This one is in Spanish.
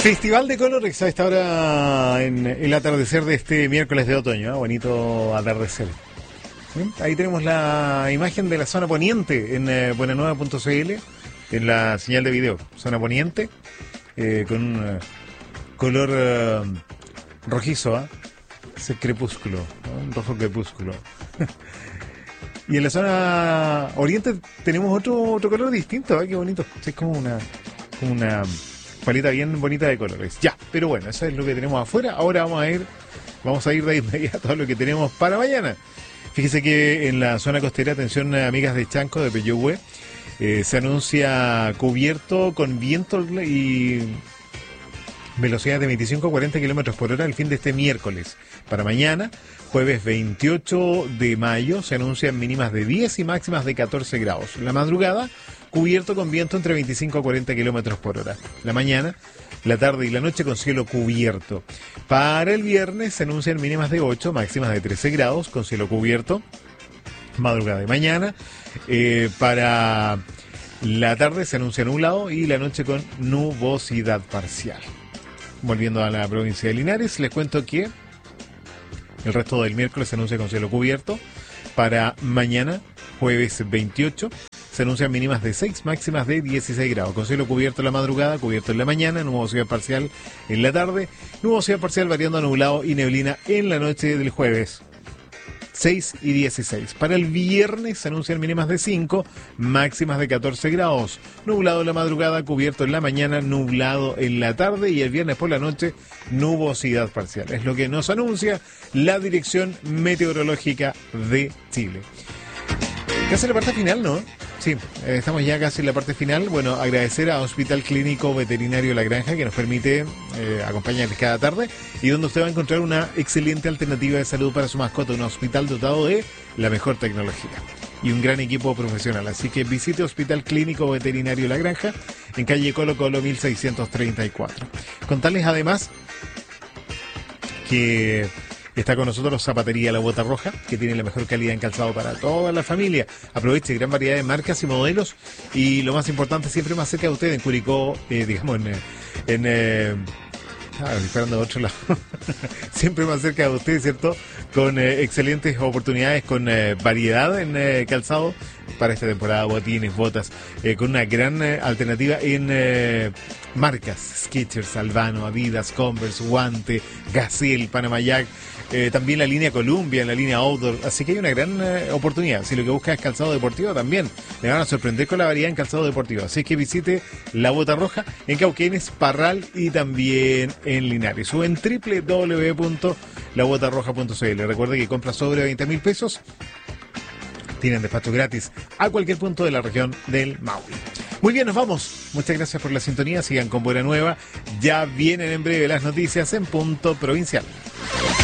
Festival de Colores a esta hora en el atardecer de este miércoles de otoño, ¿eh? Bonito atardecer. ¿Sí? Ahí tenemos la imagen de la zona poniente en buenanueva.cl, en la señal de video. Zona poniente, con un color rojizo, ¿eh? Ese crepúsculo, ¿no? Un rojo crepúsculo. Y en la zona oriente tenemos otro color distinto, ¿eh? Qué bonito. Es como una paleta bien bonita de colores. Ya, pero bueno, eso es lo que tenemos afuera. Ahora vamos a ir de inmediato a lo que tenemos para mañana. Fíjese que en la zona costera, atención amigas de Chanco, de Peyúgue, se anuncia cubierto con viento y velocidad de 25 a 40 kilómetros por hora el fin de este miércoles. Para mañana, jueves 28 de mayo, se anuncian mínimas de 10 y máximas de 14 grados. La madrugada, cubierto con viento entre 25 a 40 kilómetros por hora. La mañana, la tarde y la noche con cielo cubierto. Para el viernes se anuncian mínimas de 8, máximas de 13 grados con cielo cubierto. Madrugada de mañana. Para la tarde se anuncia nublado y la noche con nubosidad parcial. Volviendo a la provincia de Linares, les cuento que el resto del miércoles se anuncia con cielo cubierto. Para mañana, jueves 28, se anuncian mínimas de 6, máximas de 16 grados. Con cielo cubierto en la madrugada, cubierto en la mañana, nubosidad parcial en la tarde, nubosidad parcial variando a nublado y neblina en la noche del jueves. 6 y 16. Para el viernes se anuncian mínimas de 5, máximas de 14 grados. Nublado en la madrugada, cubierto en la mañana, nublado en la tarde y el viernes por la noche, nubosidad parcial. Es lo que nos anuncia la Dirección Meteorológica de Chile. Casi la parte final, ¿no? Sí, estamos ya casi en la parte final. Bueno, agradecer a Hospital Clínico Veterinario La Granja, que nos permite acompañarles cada tarde y donde usted va a encontrar una excelente alternativa de salud para su mascota, un hospital dotado de la mejor tecnología y un gran equipo profesional. Así que visite Hospital Clínico Veterinario La Granja en calle Colo Colo 1634. Contarles además que está con nosotros Zapatería La Bota Roja, que tiene la mejor calidad en calzado para toda la familia. Aproveche gran variedad de marcas y modelos y lo más importante, siempre más cerca de usted en Curicó, disparando a otro lado. Siempre más cerca de usted, ¿cierto? Con excelentes oportunidades, con variedad en calzado para esta temporada, botines, botas, con una gran alternativa en marcas, Skechers, Albano, Adidas, Converse, Guante, Gazelle, Panama Jack, también la línea Columbia, la línea Outdoor, así que hay una gran oportunidad. Si lo que busca es calzado deportivo, también le van a sorprender con la variedad en calzado deportivo, así que visite La Bota Roja en Cauquenes, Parral y también en Linares o en www.labotarroja.cl. Recuerde que compra sobre 20.000 pesos, tienen despacho gratis a cualquier punto de la región del Maule. Muy bien, nos vamos. Muchas gracias por la sintonía. Sigan con Buena Nueva. Ya vienen en breve las noticias en Punto Provincial.